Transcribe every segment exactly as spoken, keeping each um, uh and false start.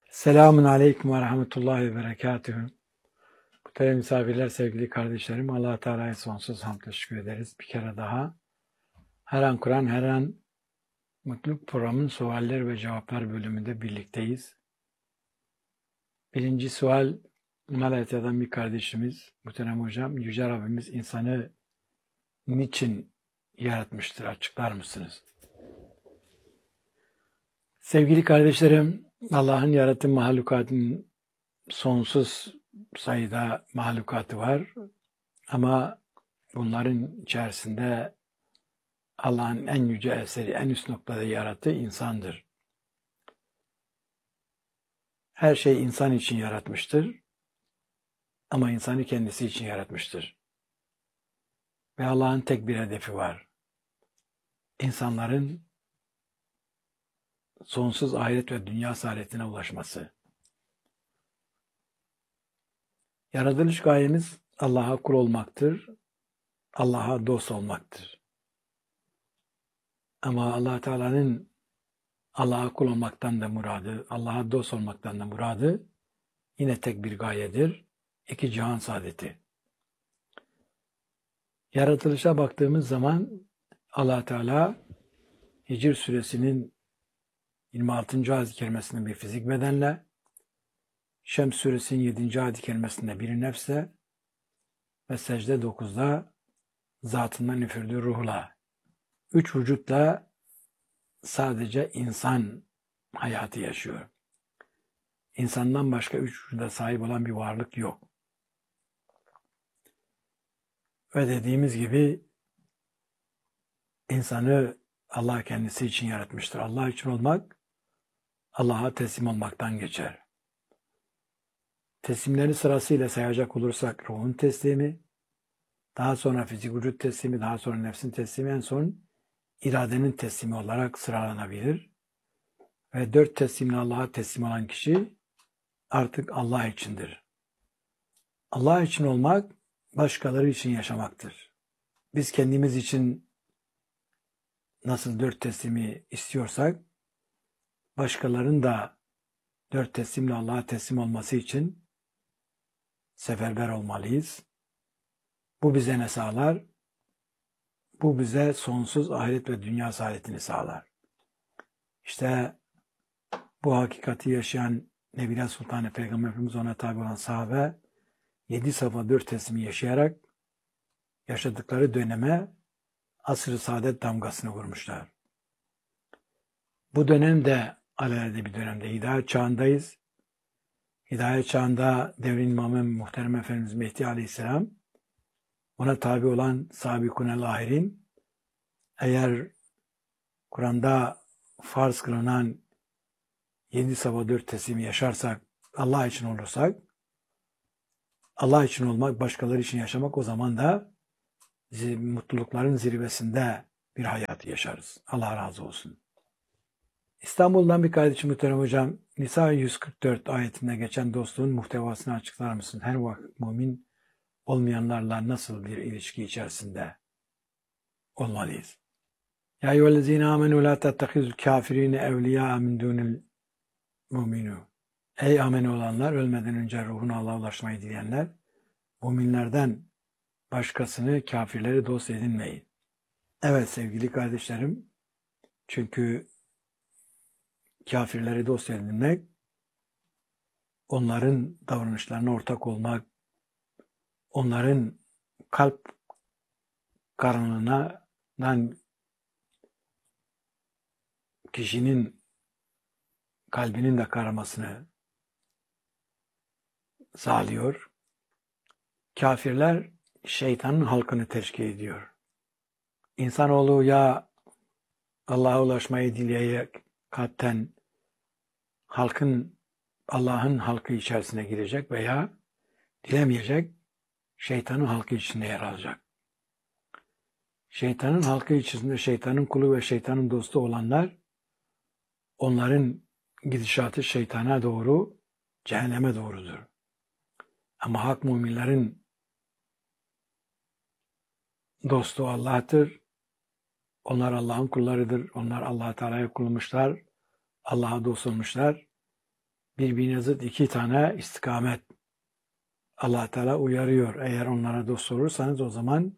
Selamun Aleyküm ve Rahmetullahi ve Berekatühü. Muhterem misafirler, sevgili kardeşlerim, Allah-u Teala'ya sonsuz hamd teşekkür ederiz. Bir kere daha her an Kur'an, her an Mutluluk programının sualler ve cevaplar bölümünde birlikteyiz. Birinci sual, Malatya'dan bir kardeşimiz, muhterem hocam, Yüce Rabbimiz insanı niçin yaratmıştır, açıklar mısınız? Sevgili kardeşlerim, Allah'ın yarattığı mahlukatın sonsuz sayıda mahlukatı var. Ama bunların içerisinde Allah'ın en yüce eseri, en üst noktada yarattığı insandır. Her şey insan için yaratmıştır. Ama insanı kendisi için yaratmıştır. Ve Allah'ın tek bir hedefi var. İnsanların sonsuz ahiret ve dünya saadetine ulaşması. Yaratılış gayemiz Allah'a kul olmaktır. Allah'a dost olmaktır. Ama Allah Teala'nın Allah'a kul olmaktan da muradı, Allah'a dost olmaktan da muradı yine tek bir gayedir. İki cihan saadeti. Yaratılışa baktığımız zaman Allah Teala Hicr suresinin yirmi altıncı ayet-i kerimesinde bir fizik bedenle, Şems suresinin yedinci ayet-i kerimesinde bir nefse ve Secde dokuzda zatından üfürdüğü ruhla, üç vücutla sadece insan hayatı yaşıyor. İnsandan başka üç vücuda sahip olan bir varlık yok. Ve dediğimiz gibi insanı Allah kendisi için yaratmıştır. Allah için olmak, Allah'a teslim olmaktan geçer. Teslimleri sırasıyla sayacak olursak ruhun teslimi, daha sonra fizik vücut teslimi, daha sonra nefsin teslimi, en son iradenin teslimi olarak sıralanabilir. Ve dört teslimle Allah'a teslim olan kişi artık Allah içindir. Allah için olmak, başkaları için yaşamaktır. Biz kendimiz için nasıl dört teslimi istiyorsak, başkalarının da dört teslimle Allah'a teslim olması için seferber olmalıyız. Bu bize ne sağlar? Bu bize sonsuz ahiret ve dünya saadetini sağlar. İşte bu hakikati yaşayan Nebiler Sultanı Peygamber Efendimiz, ona tabi olan sahabe, yedi safa dört teslimi yaşayarak yaşadıkları döneme asr-ı saadet damgasını vurmuşlar. Bu dönemde alelade bir dönemde hidayet çağındayız. Hidayet çağında devrin imamı Muhterem Efendimiz Mehdi Aleyhisselam, ona tabi olan Sabikun-el Ahirin, eğer Kur'an'da farz kılınan yedi safa dört teslimi yaşarsak, Allah için olursak, Allah için olmak, başkaları için yaşamak, o zaman da mutlulukların zirvesinde bir hayat yaşarız. Allah razı olsun. İstanbul'dan bir kardeşim muhterem hocam, Nisa yüz kırk dört ayetinde geçen dostluğun muhtevasını açıklar mısın? Her vakit mümin olmayanlarla nasıl bir ilişki içerisinde olmalıyız? Ya eyyühellezine amenu la tettehizul kafirine evliya min dunil müminu. Ey amen olanlar, ölmeden önce ruhuna Allah'a ulaşmayı dileyenler, müminlerden başkasını, kafirleri dost edinmeyin. Evet sevgili kardeşlerim, çünkü kafirleri dost edinmek, onların davranışlarına ortak olmak, onların kalp karanlığından kişinin kalbinin de karamasını sağlıyor. Kafirler şeytanın halkını teşkil ediyor. İnsanoğlu ya Allah'a ulaşmayı dileyerek kalpten halkın, Allah'ın halkı içerisine girecek veya dilemeyecek, şeytanın halkı içinde yer alacak. Şeytanın halkı içinde şeytanın kulu ve şeytanın dostu olanlar, onların gidişatı şeytana doğru, cehenneme doğrudur. Ama hak müminlerin dostu Allah'tır. Onlar Allah'ın kullarıdır. Onlar Allah-u Teala'ya kul olmuşlar. Allah'a dost olmuşlar. birbirine zıt iki tane istikamet. Allah Teala uyarıyor. Eğer onlara dost olursanız o zaman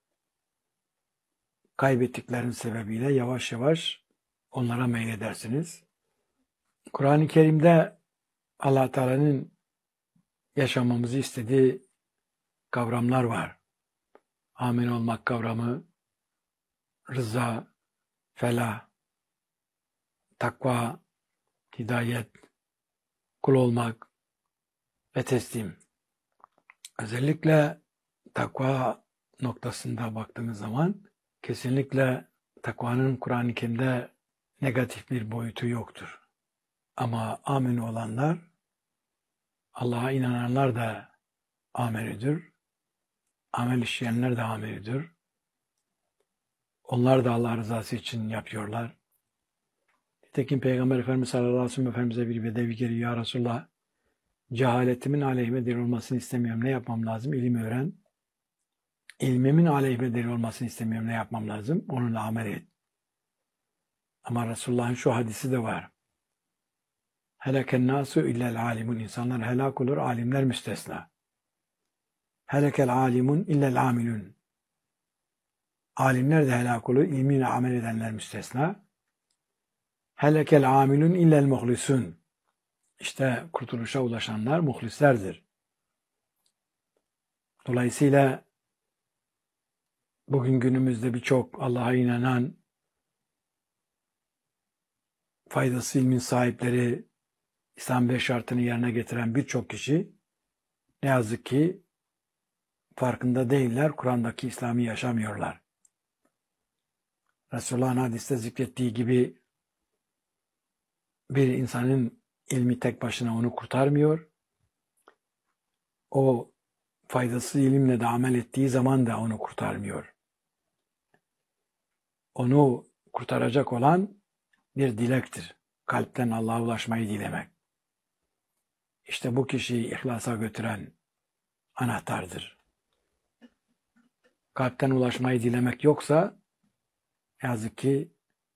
kaybettiklerin sebebiyle yavaş yavaş onlara meyledersiniz. Kur'an-ı Kerim'de Allah Teala'nın yaşamamızı istediği kavramlar var. Amin olmak kavramı, rıza, felah, takva, hidayet, kul olmak ve teslim. Özellikle takva noktasında baktığımız zaman kesinlikle takvanın Kur'an-ı Kerim'de negatif bir boyutu yoktur. Ama amin olanlar, Allah'a inananlar da amenüdür. Amel işleyenler de amenüdür. Onlar da Allah rızası için yapıyorlar. Nitekim Peygamber Efendimiz sallallahu aleyhi ve sellem Efendimiz'e bir bedevi geliyor. Ya Resulallah, cehaletimin aleyhime delil olmasını istemiyorum. Ne yapmam lazım? İlim öğren. İlmimin aleyhime delil olmasını istemiyorum. Ne yapmam lazım? Onunla amel et. Ama Resulullah'ın şu hadisi de var. Heleken nasu illel alimun. İnsanlar helak olur, alimler müstesna. Helekel alimun illel amilun. Alimler de helak olur, ilmiyle amel edenler müstesna. Helekel amilun illel muhlisun. İşte kurtuluşa ulaşanlar muhlislerdir. Dolayısıyla bugün günümüzde birçok Allah'a inanan, faydası ilmin sahipleri, İslam beş şartını yerine getiren birçok kişi ne yazık ki farkında değiller, Kur'an'daki İslam'ı yaşamıyorlar. Resulullah'ın hadiste zikrettiği gibi bir insanın ilmi tek başına onu kurtarmıyor. O faydasız ilimle de amel ettiği zaman da onu kurtarmıyor. Onu kurtaracak olan bir dilektir. Kalpten Allah'a ulaşmayı dilemek. İşte bu kişiyi ihlasa götüren anahtardır. Kalpten ulaşmayı dilemek yoksa yazık ki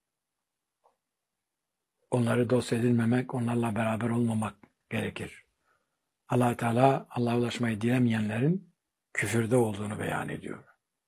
onları dost edinmemek, onlarla beraber olmamak gerekir. Allah Teala Allah'a ulaşmayı dilemeyenlerin küfürde olduğunu beyan ediyor.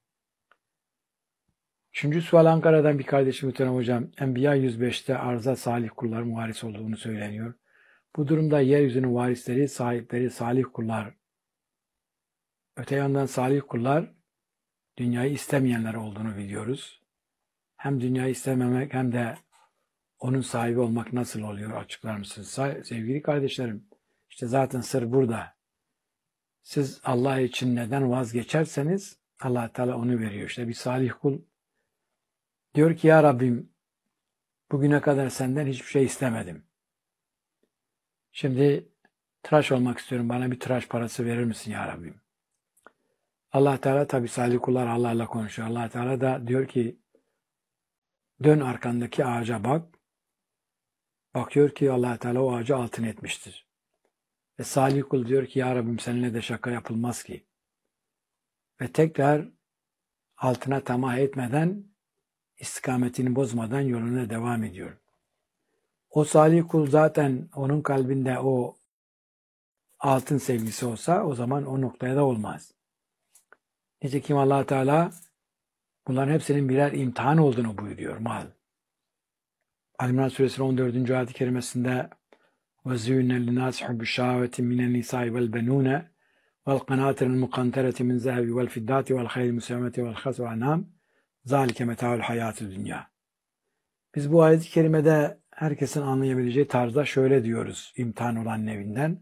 Üçüncü sual Ankara'dan bir kardeşim muhterem hocam. Enbiya yüz beşte arza salih kulların varis olduğunu söyleniyor. Bu durumda yeryüzünün varisleri, sahipleri salih kullar. Öte yandan salih kullar dünyayı istemeyenler olduğunu biliyoruz. Hem dünyayı istememek hem de onun sahibi olmak nasıl oluyor açıklar mısınız? Sevgili kardeşlerim, işte zaten sır burada. Siz Allah için neden vazgeçerseniz Allah Teala onu veriyor. İşte bir salih kul diyor ki ya Rabbim bugüne kadar senden hiçbir şey istemedim. Şimdi tıraş olmak istiyorum. Bana bir tıraş parası verir misin ya Rabbim? Allah Teala tabi salih kullar Allah'la konuşuyor. Allah Teala da diyor ki dön arkandaki ağaca bak. Bakıyor ki Allah Teala o ağacı altın etmiştir. Ve salih kul diyor ki ya Rabbim seninle de şaka yapılmaz ki. Ve tekrar altına tamah etmeden, istikametini bozmadan yoluna devam ediyor. O salih kul zaten onun kalbinde o altın sevgisi olsa o zaman o noktaya da olmaz. Nitekim Allah Teala bunların hepsinin birer imtihan olduğunu buyuruyor mal. Ali-İmran Suresi on dördüncü ayet-i kerimesinde وَزُيُّنَ لِلنَّاسِ حُبُّ الشَّهَوَةِ مِنَ النِّسَاءِ وَالْبَنُونَ وَالْقَنَاطِرِ الْمُقَنْطَرَةِ مِنْ الذَّهَبِ وَالْفِضَّةِ وَالْخَيْلِ الْمُسَوَّمَةِ وَالْخَرْصِ وَالْأَنْعَامِ ذَٰلِكَ مَتَاعُ الْحَيَاةِ الدُّنْيَا. Biz bu ayet-i kerimede herkesin anlayabileceği tarzda şöyle diyoruz imtihan olan nevinden.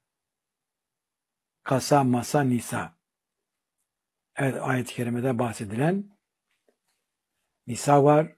Kasa, masa, nisa. Evet, ayet-i kerimede bahsedilen nisa var,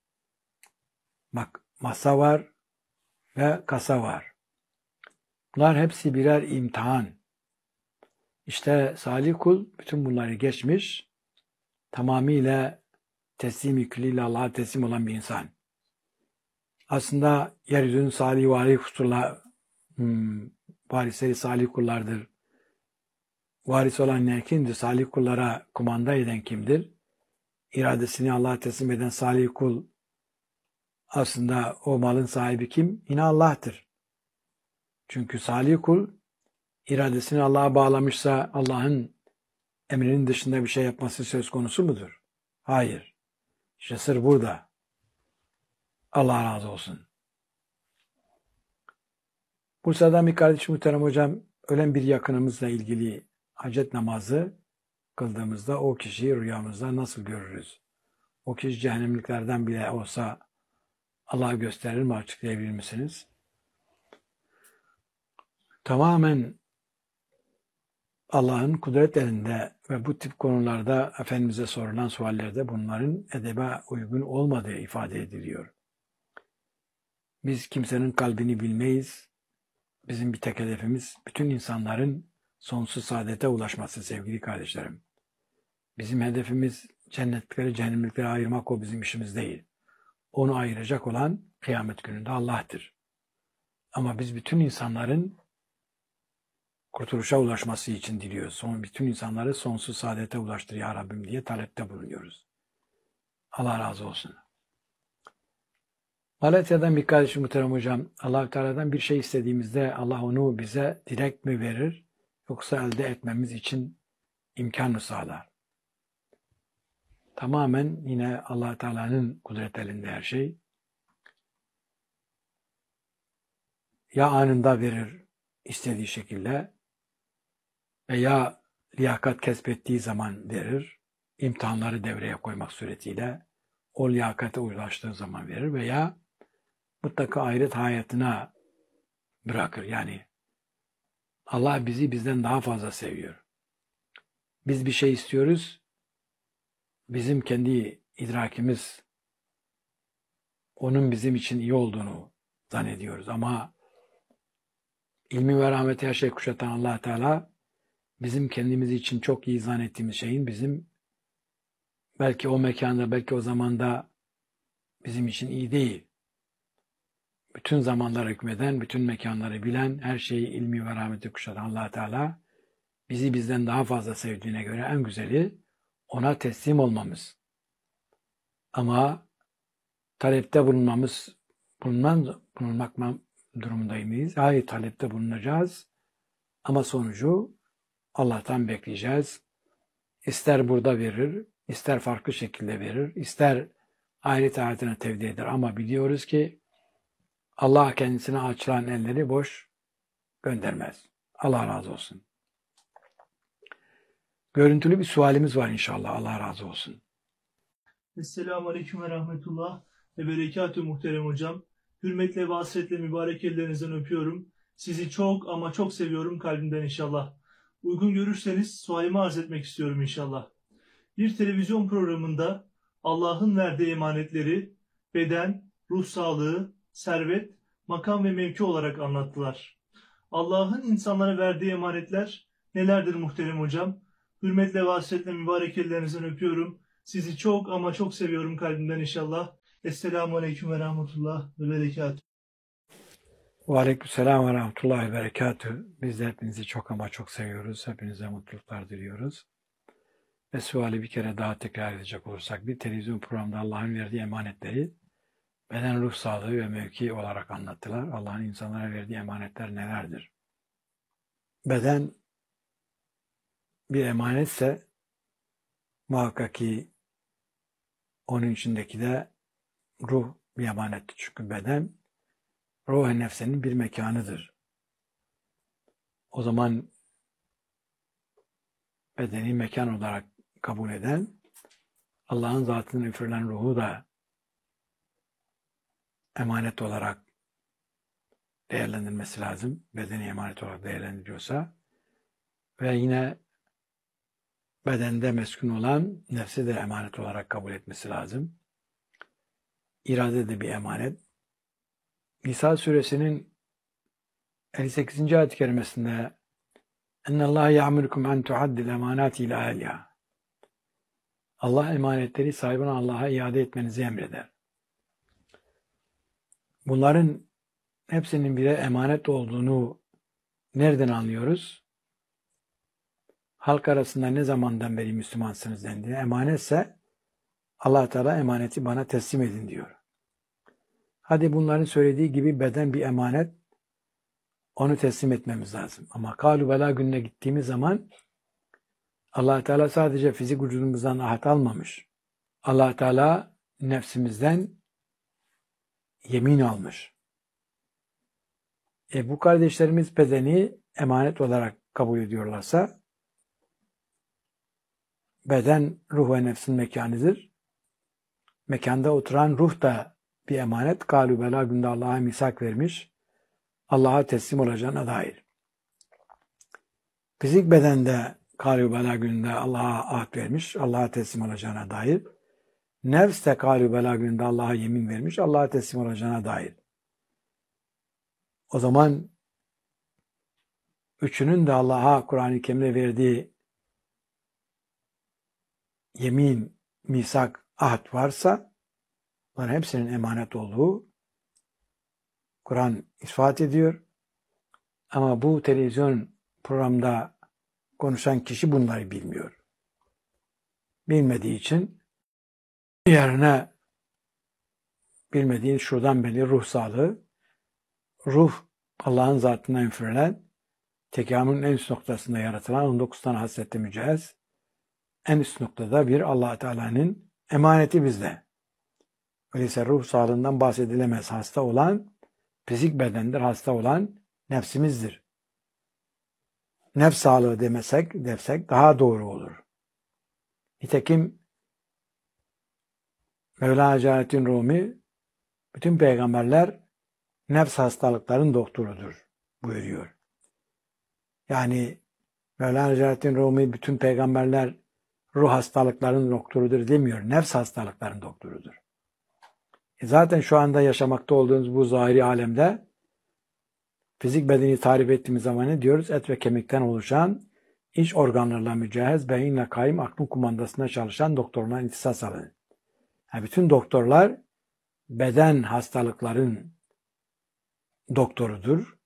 masa var ve kasa var. Bunlar hepsi birer imtihan. İşte salih kul bütün bunları geçmiş, tamamıyla teslim-i külliyle Allah'a teslim olan bir insan. Aslında yeryüzünün salih varih kusurla hmm, varisleri salih kullardır. Varis olan ne kimdir? Salih kullara kumanda eden kimdir? İradesini Allah'a teslim eden salih kul aslında o malın sahibi kim? Yine Allah'tır. Çünkü salih kul iradesini Allah'a bağlamışsa Allah'ın emrinin dışında bir şey yapması söz konusu mudur? Hayır. İşte sır burada. Allah razı olsun. Bursa'dan bir kardeşim muhterem hocam, ölen bir yakınımızla ilgili hacet namazı kıldığımızda o kişiyi rüyamızda nasıl görürüz? O kişi cehennemliklerden bile olsa Allah gösterir mi, açıklayabilir misiniz? Tamamen Allah'ın kudret elinde ve bu tip konularda Efendimiz'e sorulan suallerde bunların edebe uygun olmadığı ifade ediliyor. Biz kimsenin kalbini bilmeyiz. Bizim bir tek hedefimiz bütün insanların sonsuz saadete ulaşması sevgili kardeşlerim. Bizim hedefimiz cennetlikleri cehennemlikleri ayırmak, o bizim işimiz değil. Onu ayıracak olan kıyamet gününde Allah'tır. Ama biz bütün insanların kurtuluşa ulaşması için diliyoruz. Son, bütün insanları sonsuz saadete ulaştır ya Rabbim diye talepte bulunuyoruz. Allah razı olsun. Malatya'dan bir kardeşim muhterem hocam, Allah-u Teala'dan bir şey istediğimizde Allah onu bize direkt mi verir yoksa elde etmemiz için imkan mı sağlar? Tamamen yine Allah-u Teala'nın kudret elinde her şey. Ya anında verir istediği şekilde veya liyakat kesbettiği zaman verir, imtihanları devreye koymak suretiyle o liyakate ulaştığı zaman verir veya mutlaka ahiret hayatına bırakır. Yani Allah bizi bizden daha fazla seviyor. Biz bir şey istiyoruz, bizim kendi idrakimiz onun bizim için iyi olduğunu zannediyoruz. Ama ilmi ve rahmeti her şey kuşatan Allah Teala bizim kendimiz için çok iyi zannettiğimiz şeyin bizim belki o mekanda, belki o zamanda bizim için iyi değil. Bütün zamanlara hükmeden, bütün mekanları bilen, her şeyi ilmi ve rahmeti kuşatan Allah Teala bizi bizden daha fazla sevdiğine göre en güzeli ona teslim olmamız. Ama talepte bulunmamız, bulunman, bulunmak durumundayız. Hayır, talepte bulunacağız. Ama sonucu Allah'tan bekleyeceğiz. İster burada verir, ister farklı şekilde verir, ister ahiret hayatına tevdi eder. Ama biliyoruz ki Allah kendisine açılan elleri boş göndermez. Allah razı olsun. Görüntülü bir sualimiz var inşallah. Allah razı olsun. Esselamu Aleyküm ve Rahmetullah ve Berekatühü muhterem hocam. Hürmetle ve hasretle mübarek ellerinizden öpüyorum. Sizi çok ama çok seviyorum kalbimden inşallah. Uygun görürseniz sualimi arz etmek istiyorum inşallah. Bir televizyon programında Allah'ın verdiği emanetleri beden, ruh sağlığı, servet, makam ve mevki olarak anlattılar. Allah'ın insanlara verdiği emanetler nelerdir muhterem hocam? Hürmetle ve hasretle mübarek ellerinizden öpüyorum. Sizi çok ama çok seviyorum kalbimden inşallah. Esselamu Aleyküm ve Rahmetullah ve Berekatuhu. Ve Aleykümselam ve Rahmetullahi ve Berekatuhu. Biz de hepinizi çok ama çok seviyoruz. Hepinize mutluluklar diliyoruz. Ve suali bir kere daha tekrar edecek olursak, bir televizyon programında Allah'ın verdiği emanetleri beden, ruh sağlığı ve mevki olarak anlattılar. Allah'ın insanlara verdiği emanetler nelerdir? Beden bir emanetse muhakkak ki onun içindeki de ruh bir emanettir. Çünkü beden ruh-i nefsenin bir mekanıdır. O zaman bedeni mekan olarak kabul eden Allah'ın zatının üfürülen ruhu da emanet olarak değerlendirilmesi lazım. Bedeni emanet olarak değerlendiriliyorsa ve yine bedende meskun olan nefsi de emanet olarak kabul etmesi lazım. İrade de bir emanet. Nisa suresinin elli sekizinci ayet-i kerimesinde اَنَّ اللّٰهَ يَعْمُرُكُمْ اَنْ تُعَدِّ الْاَمَانَاتِ اِلَى اَهْلِهَا Allah emanetleri sahibine Allah'a iade etmenizi emreder. Bunların hepsinin bire emanet olduğunu nereden anlıyoruz? Halk arasında ne zamandan beri Müslümansınız dendiğinde emanetse Allah Teala emaneti bana teslim edin diyor. Hadi bunların söylediği gibi beden bir emanet. onu teslim etmemiz lazım. Ama kalu bela gününe gittiğimiz zaman Allah Teala sadece fizik vücudumuzdan ahad almamış. Allah Teala nefsimizden yemin almış. E bu kardeşlerimiz bedeni emanet olarak kabul ediyorlarsa beden ruh ve nefsin mekanıdır. Mekanda oturan ruh da bir emanet. Kalu bela günde Allah'a misak vermiş. Allah'a teslim olacağına dair. Fizik bedende kalu bela gününde Allah'a ahd vermiş. Allah'a teslim olacağına dair. Nefs de kalu bela gününde Allah'a yemin vermiş. Allah'a teslim olacağına dair. O zaman üçünün de Allah'a Kur'an-ı Kerim'de verdiği yemin, misak, ahd varsa bunların hepsinin emanet olduğu Kur'an ispat ediyor. Ama bu televizyon programda konuşan kişi bunları bilmiyor. Bilmediği için yerine bilmediğin şuradan belli ruh sağlığı, ruh Allah'ın zatından üfürülen, tekamülün en üst noktasında yaratılan on dokuz tane hasrette mücehhez, en üst noktada bir Allah Teala'nın emaneti bizde. Öyleyse ruh sağlığından bahsedilemez. Hasta olan fizik bedendir, hasta olan nefsimizdir. Nefs sağlığı demesek, desek daha doğru olur. Nitekim Mevlana Celaleddin Rumi bütün peygamberler nefs hastalıkların doktorudur buyuruyor. Yani Mevlana Celaleddin Rumi bütün peygamberler ruh hastalıkların doktorudur demiyor. Nefs hastalıkların doktorudur. E zaten şu anda yaşamakta olduğumuz bu zahiri alemde fizik bedeni tarif ettiğimiz zaman ne diyoruz? Et ve kemikten oluşan, iç organlarla mücehhez, beyinle kaim, aklın kumandasında çalışan doktorlar ihtisas alanı. Yani bütün doktorlar beden hastalıkların doktorudur.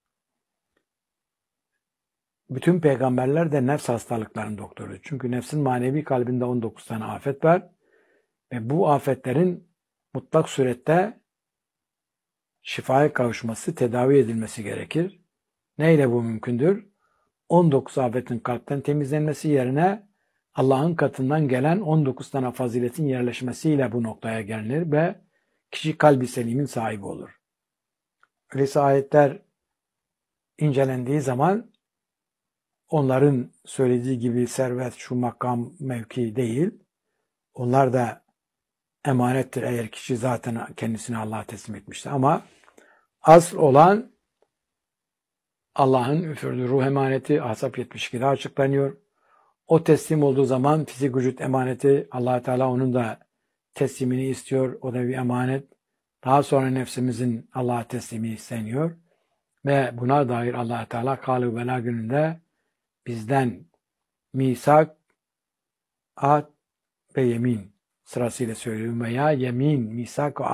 Bütün peygamberler de nefs hastalıkların doktorudur. Çünkü nefsin manevi kalbinde on dokuz tane afet var. Ve bu afetlerin mutlak surette şifaya kavuşması, tedavi edilmesi gerekir. Neyle bu mümkündür? on dokuz afetin kalpten temizlenmesi yerine Allah'ın katından gelen on dokuz tane faziletin yerleşmesiyle bu noktaya gelinir ve kişi kalbi selimin sahibi olur. Öyleyse ayetler incelendiği zaman onların söylediği gibi servet, şu makam, mevki değil. Onlar da emanettir eğer kişi zaten kendisini Allah'a teslim etmişse. Ama asıl olan Allah'ın üfürdüğü ruh emaneti Ahzab yetmiş ikide açıklanıyor. O teslim olduğu zaman fizik vücut emaneti Allah Teala onun da teslimini istiyor. O da bir emanet. Daha sonra nefsimizin Allah'a teslimi isteniyor. Ve buna dair Allah Teala kâlu bela gününde bizden misak, ahd ve yemin sırasıyla söylüyorum veya yemin, misak ve